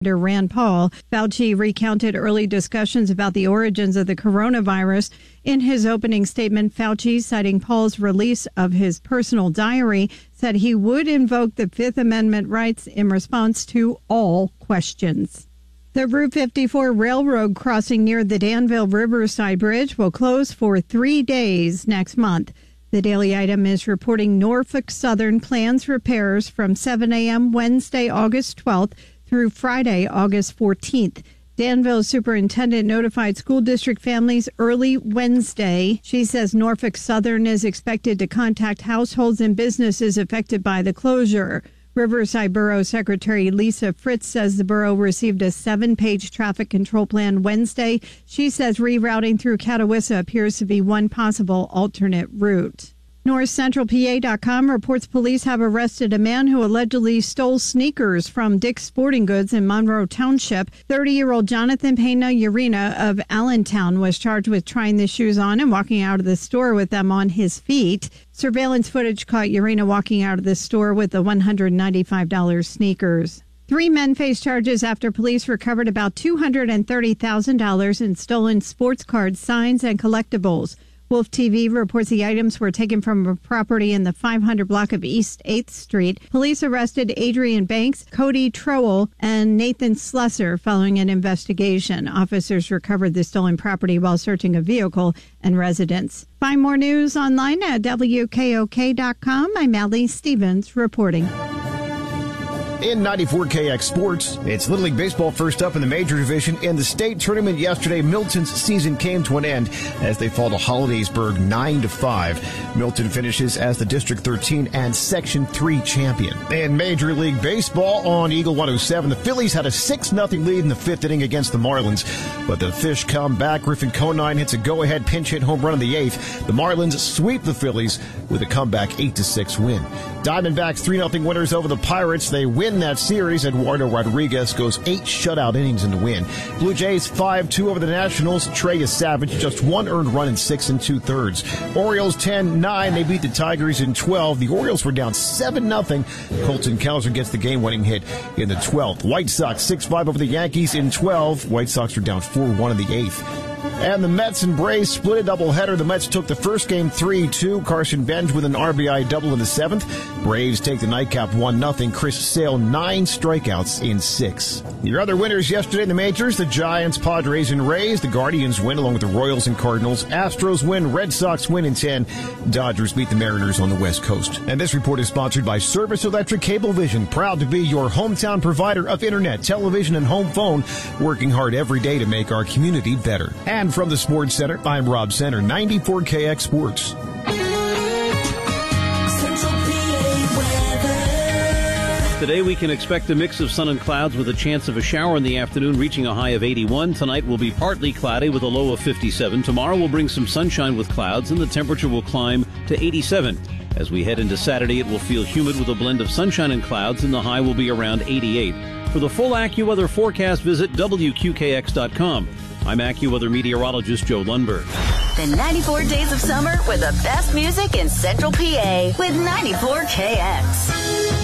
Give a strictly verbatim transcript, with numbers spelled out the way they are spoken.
Rand Paul. Fauci recounted early discussions about the origins of the coronavirus. In his opening statement, Fauci, citing Paul's release of his personal diary, said he would invoke the Fifth Amendment rights in response to all questions. The Route fifty-four railroad crossing near the Danville Riverside Bridge will close for three days next month. The Daily Item is reporting Norfolk Southern plans repairs from seven a.m. Wednesday, August twelfth through Friday, August fourteenth. Danville superintendent notified school district families early Wednesday. She says Norfolk Southern is expected to contact households and businesses affected by the closure. Riverside Borough Secretary Lisa Fritz says the borough received a seven-page traffic control plan Wednesday. She says rerouting through Catawissa appears to be one possible alternate route. North Central P A dot com reports police have arrested a man who allegedly stole sneakers from Dick's Sporting Goods in Monroe Township. thirty-year-old Jonathan Pena Urena of Allentown was charged with trying the shoes on and walking out of the store with them on his feet. Surveillance footage caught Urena walking out of the store with the one hundred ninety-five dollars sneakers. Three men face charges after police recovered about two hundred thirty thousand dollars in stolen sports cards, signs, and collectibles. Wolf T V reports the items were taken from a property in the five hundred block of East eighth Street. Police arrested Adrian Banks, Cody Trowell, and Nathan Slesser following an investigation. Officers recovered the stolen property while searching a vehicle and residence. Find more news online at W K O K dot com. I'm Allie Stevens reporting. In ninety-four K X Sports, it's Little League Baseball first up in the Major Division. In the state tournament yesterday, Milton's season came to an end as they fall to Hollidaysburg nine to five. Milton finishes as the District thirteen and Section three champion. In Major League Baseball on Eagle one oh seven, the Phillies had a six nothing lead in the fifth inning against the Marlins. But the Fish come back. Griffin Conine hits a go-ahead pinch hit home run in the eighth. The Marlins sweep the Phillies with a comeback eight to six win. Diamondbacks three nothing winners over the Pirates. They win that series. Eduardo Rodriguez goes eight shutout innings in the win. Blue Jays five two over the Nationals. Trey Savage just one earned run in six and two-thirds. Orioles ten nine. They beat the Tigers in twelve. The Orioles were down seven nothing. Colton Cowser gets the game-winning hit in the twelfth. White Sox six five over the Yankees in twelve. White Sox are down four one in the eighth. And the Mets and Braves split a doubleheader. The Mets took the first game three two. Carson Bench with an R B I double in the seventh. Braves take the nightcap one nothing. Chris Sale, nine strikeouts in six. Your other winners yesterday in the majors, the Giants, Padres, and Rays. The Guardians win along with the Royals and Cardinals. Astros win. Red Sox win in ten. Dodgers beat the Mariners on the West Coast. And this report is sponsored by Service Electric Cablevision, proud to be your hometown provider of internet, television, and home phone, working hard every day to make our community better. And from the Sports Center, I'm Rob Center, ninety-four K X Sports. Today we can expect a mix of sun and clouds with a chance of a shower in the afternoon, reaching a high of eighty-one. Tonight will be partly cloudy with a low of fifty-seven. Tomorrow will bring some sunshine with clouds, and the temperature will climb to eighty-seven. As we head into Saturday, it will feel humid with a blend of sunshine and clouds, and the high will be around eighty-eight. For the full AccuWeather forecast, visit W Q K X dot com. I'm AccuWeather meteorologist Joe Lundberg. The ninety-four days of summer with the best music in Central P A with ninety-four K X.